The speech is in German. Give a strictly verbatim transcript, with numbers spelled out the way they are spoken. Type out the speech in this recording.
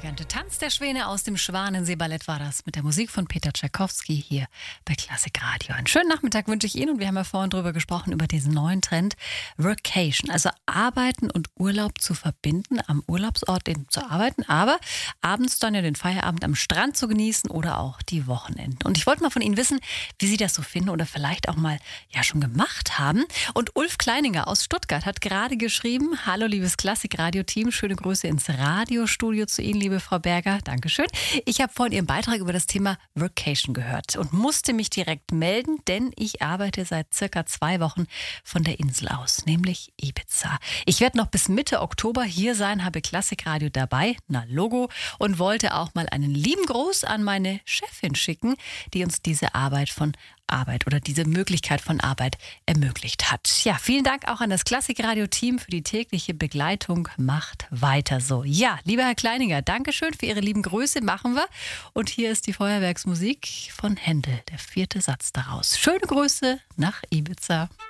elegante Tanz der Schwäne aus dem Schwanensee-Ballett war das mit der Musik von Peter Tschaikowski hier bei Klassik Radio. Einen schönen Nachmittag wünsche ich Ihnen und wir haben ja vorhin drüber gesprochen, über diesen neuen Trend Workation, also Arbeiten und Urlaub zu verbinden, am Urlaubsort eben zu arbeiten, aber abends dann ja den Feierabend am Strand zu genießen oder auch die Wochenenden. Und ich wollte mal von Ihnen wissen, wie Sie das so finden oder vielleicht auch mal ja schon gemacht haben. Und Ulf Kleininger aus Stuttgart hat gerade geschrieben: Hallo liebes Klassik Radio Team, schöne Grüße ins Radiostudio zu Ihnen, liebe Frau Berger. Dankeschön. Ich habe vorhin Ihren Beitrag über das Thema Workation gehört und musste mich direkt melden, denn ich arbeite seit circa zwei Wochen von der Insel aus, nämlich Ibiza. Ich werde noch bis Mitte Oktober hier sein, habe Klassikradio dabei, na Logo, und wollte auch mal einen lieben Gruß an meine Chefin schicken, die uns diese Arbeit von Arbeit oder diese Möglichkeit von Arbeit ermöglicht hat. Ja, vielen Dank auch an das Klassikradio-Team für die tägliche Begleitung. Macht weiter so. Ja, lieber Herr Kleininger, Dankeschön für Ihre lieben Grüße, machen wir. Und hier ist die Feuerwerksmusik von Händel, der vierte Satz daraus. Schöne Grüße nach Ibiza.